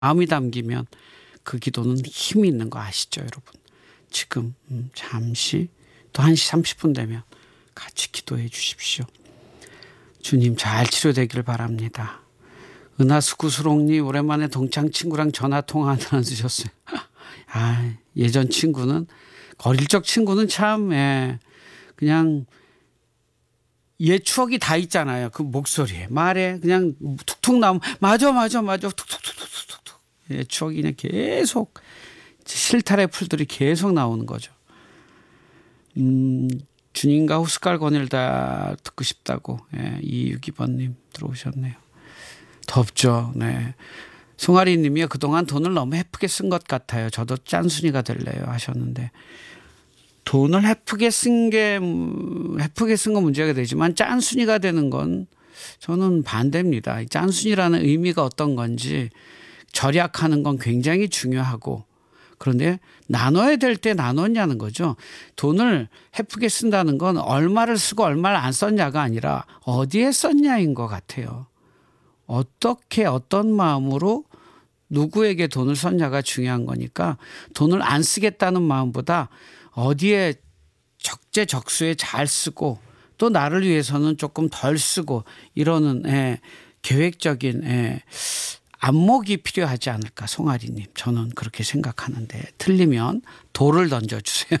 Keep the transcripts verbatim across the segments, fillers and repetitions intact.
마음이 담기면 그 기도는 힘이 있는 거 아시죠, 여러분? 지금 음, 잠시 또 한 시 삼십 분 되면 같이 기도해 주십시오. 주님 잘 치료되길 바랍니다. 은하수구수롱님 오랜만에 동창 친구랑 전화통화 하나 주셨어요. 아, 예전 친구는 거릴적 친구는 참 예, 그냥 옛 추억이 다 있잖아요. 그 목소리에 말에 그냥 툭툭 나오면 맞아 맞아 맞아 툭툭툭툭툭툭 예, 추억이 그냥 계속 실타래 풀들이 계속 나오는 거죠. 음, 주님과 후숟갈 권일다 듣고 싶다고 예, 이육이 번님 들어오셨네요. 덥죠. 네. 송아리 님이요. 그동안 돈을 너무 헤프게 쓴 것 같아요. 저도 짠순이가 될래요 하셨는데 돈을 헤프게 쓴 게 헤프게 쓴 건 문제가 되지만 짠순이가 되는 건 저는 반대입니다. 짠순이라는 의미가 어떤 건지 절약하는 건 굉장히 중요하고 그런데 나눠야 될 때 나눴냐는 거죠. 돈을 헤프게 쓴다는 건 얼마를 쓰고 얼마를 안 썼냐가 아니라 어디에 썼냐인 것 같아요. 어떻게 어떤 마음으로 누구에게 돈을 썼냐가 중요한 거니까 돈을 안 쓰겠다는 마음보다 어디에 적재적소에 잘 쓰고 또 나를 위해서는 조금 덜 쓰고 이러는 예, 계획적인 예, 안목이 필요하지 않을까. 송아리님 저는 그렇게 생각하는데 틀리면 돌을 던져주세요.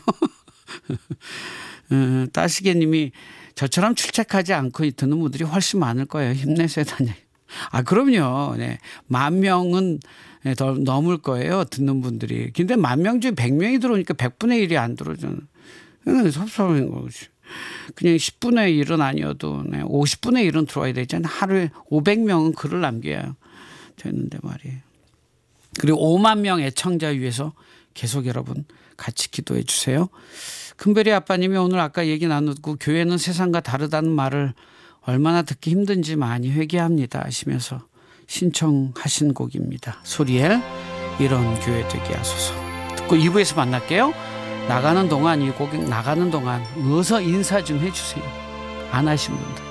음, 따시게님이 저처럼 출첵하지 않고 듣는 분들이 훨씬 많을 거예요. 힘내세요. 아 그럼요. 네. 만 명은 더 넘을 거예요. 듣는 분들이. 근데 만 명 중에 백 명이 들어오니까 백분의 일이 안 들어오잖아요. 섭섭한 거지. 그냥 십분의 일은 아니어도 네. 오십분의 일은 들어와야 되잖아요. 하루에 오백 명은 글을 남겨야 되는데 말이에요. 그리고 오만 명 애청자 위해서 계속 여러분 같이 기도해 주세요. 큰별이 아빠님이 오늘 아까 얘기 나누고 교회는 세상과 다르다는 말을 얼마나 듣기 힘든지 많이 회개합니다 하시면서 신청하신 곡입니다. 소리엘 이런 교회 되게 하소서. 듣고 이 부에서 만날게요. 나가는 동안 이 곡 나가는 동안 어서 인사 좀 해주세요. 안 하신 분들.